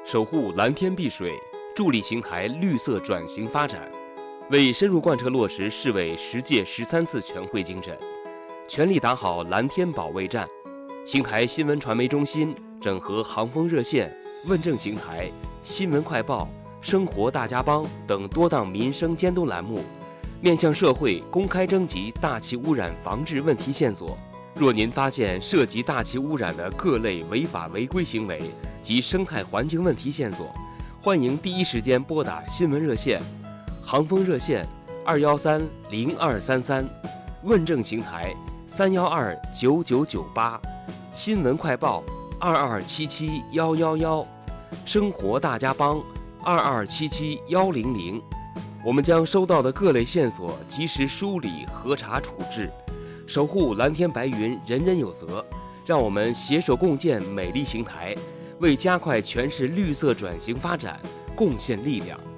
守护蓝天碧水，助力邢台绿色转型发展。为深入贯彻落实市委10届13次全会精神，全力打好蓝天保卫战，邢台新闻传媒中心整合航风热线、问政邢台、新闻快报、生活大家帮等多档民生监督栏目，面向社会公开征集大气污染防治问题线索。若您发现涉及大气污染的各类违法违规行为及生态环境问题线索，欢迎第一时间拨打新闻热线、航风热线213-0233，问政邢台312-9998，新闻快报2277-111，生活大家帮2277-100。我们将收到的各类线索及时梳理、核查、处置，守护蓝天白云，人人有责。让我们携手共建美丽邢台，为加快全市绿色转型发展贡献力量。